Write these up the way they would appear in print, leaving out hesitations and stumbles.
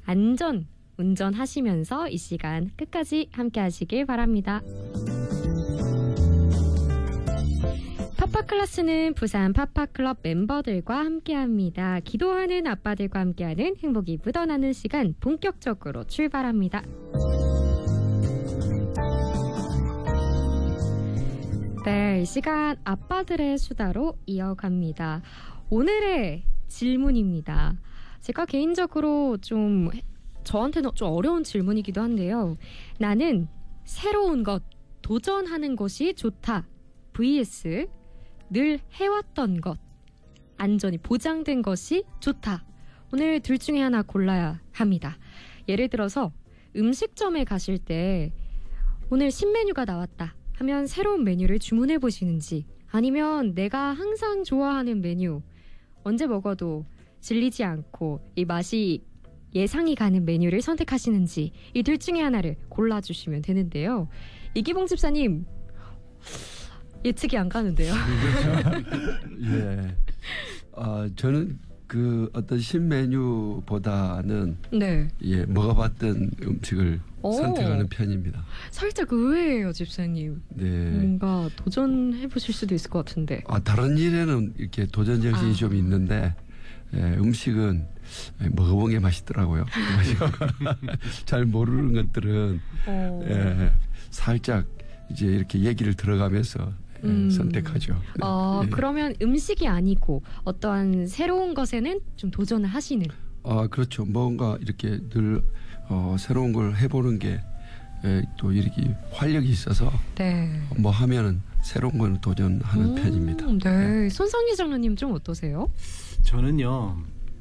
안전 운전하시면서 이 시간 끝까지 함께 하시길 바랍니다. 파파클래스는 부산 파파클럽 멤버들과 함께합니다. 기도하는 아빠들과 함께하는 행복이 묻어나는 시간 본격적으로 출발합니다. 네, 이 시간 아빠들의 수다로 이어갑니다. 오늘의 질문입니다. 제가 개인적으로 저한테는 좀 어려운 질문이기도 한데요. 나는 새로운 것, 도전하는 것이 좋다. vs 늘 해왔던 것, 안전이 보장된 것이 좋다. 오늘 둘 중에 하나 골라야 합니다. 예를 들어서 음식점에 가실 때 오늘 신메뉴가 나왔다 하면 새로운 메뉴를 주문해 보시는지, 아니면 내가 항상 좋아하는 메뉴, 언제 먹어도 질리지 않고 이 맛이 예상이 가는 메뉴를 선택하시는지, 이 둘 중에 하나를 골라주시면 되는데요. 이기봉 집사님, 예측이 안 가는데요. 예. 저는 그 어떤 신메뉴보다는 네. 예, 먹어봤던 음식을 선택하는 편입니다. 살짝 의외예요, 집사님. 네. 뭔가 도전해보실 수도 있을 것 같은데. 다른 일에는 이렇게 도전 정신이 좀 있는데, 예, 음식은 먹어본 게 맛있더라고요. 잘 모르는 것들은 예, 살짝 이제 이렇게 얘기를 들어가면서 선택하죠. 네. 예. 그러면 음식이 아니고 어떠한 새로운 것에는 좀 도전을 하시는? 그렇죠. 뭔가 이렇게 늘 새로운 걸 해보는 게 또 이렇게 활력이 있어서 네. 뭐 하면은 새로운 걸 도전하는 편입니다. 네. 네. 손상희 장로님 좀 어떠세요? 저는요,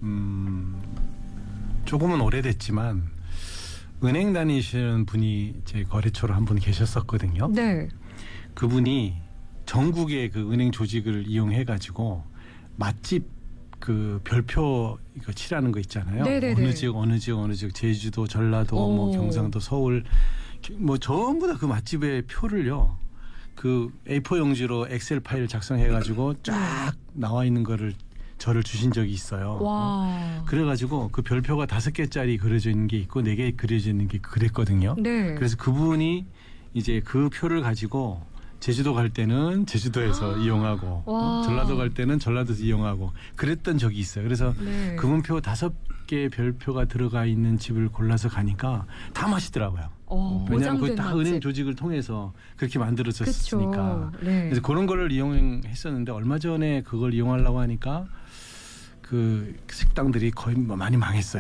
조금은 오래됐지만 은행 다니시는 분이 제 거래처로 한 분 계셨었거든요. 네. 그분이 전국의 그 은행 조직을 이용해가지고 맛집 그 별표 이거 칠하는 거 있잖아요. 네네네. 어느 지역, 제주도, 전라도, 뭐 경상도, 서울, 뭐 전부 다 그 맛집의 표를요. 그 A4 용지로 엑셀 파일 작성해가지고 쫙 나와 있는 거를 저를 주신 적이 있어요. 와. 그래가지고 그 별표가 5개짜리 그려져 있는 게 있고 4개 그려져 있는 게 그랬거든요. 네. 그래서 그분이 이제 그 표를 가지고 제주도 갈 때는 제주도에서 이용하고 전라도 갈 때는 전라도에서 이용하고 그랬던 적이 있어요. 그래서 네. 그분 표 5개 별표가 들어가 있는 집을 골라서 가니까 다 맛있더라고요. 왜냐하면 그게 다 은행 조직을 통해서 그렇게 만들어졌으니까. 네. 그래서 그런 거를 이용했었는데 얼마 전에 그걸 이용하려고 하니까 그 식당들이 거의 많이 망했어요.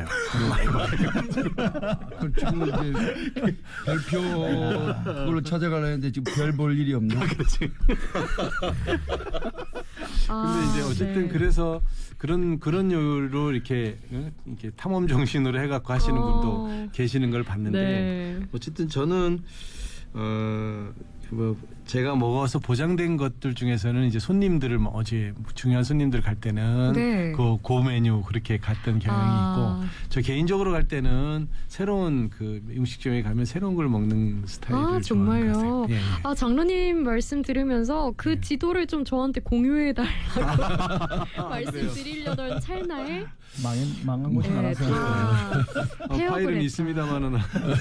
지금 이제 별표 그걸로 찾아가려 했는데 지금 별 볼 일이 없네. 그렇지. 근데 이제 어쨌든 네. 그래서 그런 요로 이렇게 탐험 정신으로 해갖고 하시는 분도 계시는 걸 봤는데 네. 어쨌든 저는 뭐 제가 먹어서 보장된 것들 중에서는 이제 손님들을 뭐 어제 중요한 손님들 갈 때는 네. 고 메뉴 그렇게 갔던 경향이 있고 저 개인적으로 갈 때는 새로운 그 음식점에 가면 새로운 걸 먹는 스타일을 정말요? 좋아하는 것 같아요. 예. 장로님 말씀 들으면서 그 지도를 좀 저한테 공유해 달라고 말씀드리려던 찰나에 망한 곳이 많아서 파일은 있습니다만은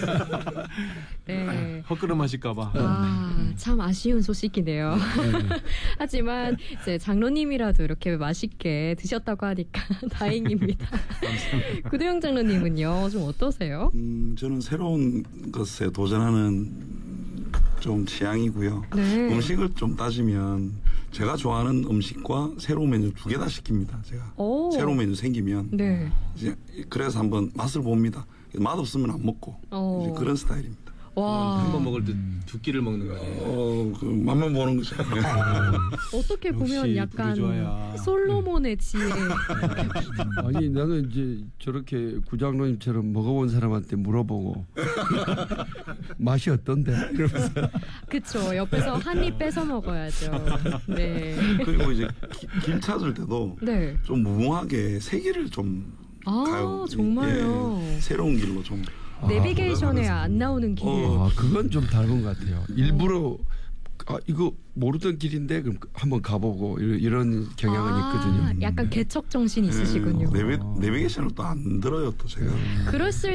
네. 헛걸음하실까봐. 참 아쉬운 소식이네요. 하지만 이제 장로님이라도 이렇게 맛있게 드셨다고 하니까 다행입니다. 구도영 장로님은요, 좀 어떠세요? 저는 새로운 것에 도전하는 좀 취향이고요. 네. 음식을 좀 따지면 제가 좋아하는 음식과 새로운 메뉴 2개 다 시킵니다. 제가 새로운 메뉴 생기면 네. 이제 그래서 한번 맛을 봅니다. 맛없으면 안 먹고 이제 그런 스타일입니다. 와. 한 번 먹을 때 2끼를 먹는 거예요. 그 맛만 보는 거죠. 어떻게 보면 약간 부르주아야. 솔로몬의 지혜. 아니 나는 이제 저렇게 구장로님처럼 먹어본 사람한테 물어보고 맛이 어떤데? 이러면서 그쵸. 옆에서 한 입 뺏어 먹어야죠. 네. 그리고 이제 길 찾을 때도 네. 좀 무모하게 세 길을 좀 가요. 정말요? 예, 새로운 길로 좀. 내비게이션에 안 나오는 길. 그건 좀 다른 것 같아요. 일부러 이거 모르던 길인데 그럼 한번 가보고 이런 경향은 있거든요. 약간 개척 정신이 있으시군요. 내비게이션을 또 안 들어요, 또 제가. 그랬을